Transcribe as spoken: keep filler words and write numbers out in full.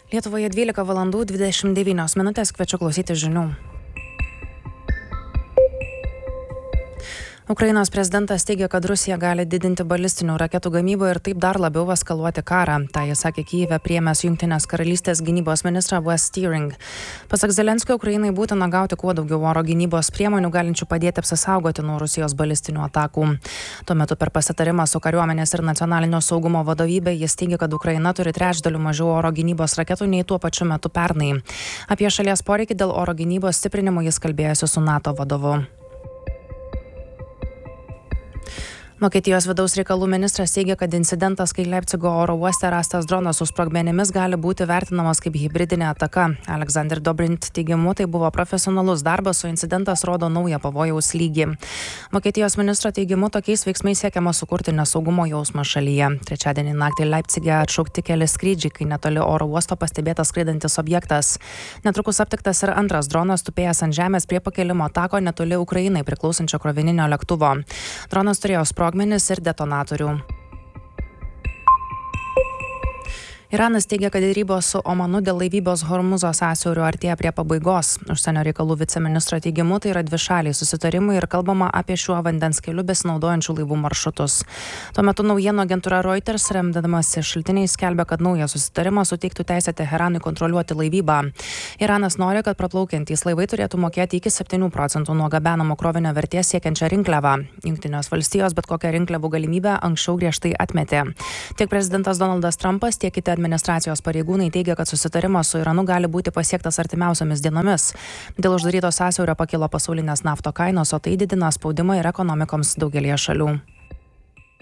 Lietuvoje dvylika valandų dvidešimt devynios minutės, kviečiu klausyti žinių. Ukrainos prezidentas teigia, kad Rusija gali didinti balistinių raketų gamybą ir taip dar labiau eskaluoti karą. Tai jis sakė Kyjive priėmęs Jungtinės karalystės gynybos ministrą West Steering. Pasak Zelenskio, Ukrainai būtina gauti kuo daugiau oro gynybos priemonių, galinčių padėti apsisaugoti nuo Rusijos balistinių atakų. Tuo metu per pasitarimą su kariuomenės ir nacionalinio saugumo vadovybė jis teigia, kad Ukraina turi trečdaliu mažiau oro gynybos raketų nei tuo pačiu metu pernai. Apie šalies poreikį dėl oro gynybos stiprinimo jis kalbėjosi su NATO vadovu. Vokietijos vidaus reikalų ministras teigia, kad incidentas, kai Leipcigo oro uoste rastas dronas su sprogmenimis, gali būti vertinamas kaip hibridinė ataka. Alexander Dobrindt teigimu, tai buvo profesionalus darbas, o incidentas rodo naują pavojaus lygį. Vokietijos ministro teigimu, tokiais veiksmais siekiama sukurti nesaugumo jausmą šalyje. Trečiadienį naktį Leipcige atšaukti keli skrydžiai, kai netoli oro uosto pastebėtas skraidantis objektas. Netrukus aptiktas ir antras dronas tupėjęs ant žemės prie pakelimo tako netoli Ukrainai priklausančio krovininio lėktuvo. Dronas turėjo sprogmenis ir detonatorių. Iranas teigia, kad dėrybos su Omanu dėl laivybos Hormuzo sąsiauriu artėja prie pabaigos. Užsienio reikalų viceministro teigimu, tai yra dvišaliai susitarimai ir kalbama apie šiuo vandens keliu besinaudojančių laivų maršrutus. Tuo metu naujienų agentūra Reuters, remdamasi šaltiniais, skelbia, kad naujas susitarimas suteiktų teisę Teheranui kontroliuoti laivybą. Iranas nori, kad praplaukiantys laivai turėtų mokėti iki septynių procentų nuo gabenamo krovinio vertės siekiančią rinkliavą. Jungtinės valstijos bet kokią rinkliavų galimybę anksčiau griežtai atmetė. Tiek prezidentas Donaldas Trumpas, tiek kiti administracijos pareigūnai teigia, kad susitarimas su Iranu gali būti pasiektas artimiausiomis dienomis. Dėl uždaryto sąsiaurio pakilo pasaulinės nafto kainos, o tai didina spaudimą ir ekonomikoms daugelėje šalių.